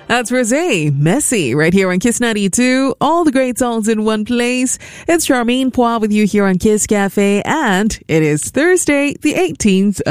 That's Rosé, Messy, right here on Kiss 92. All the great songs in one place. It's Charmaine Poir with you here on Kiss Cafe, and it is Thursday, the 18th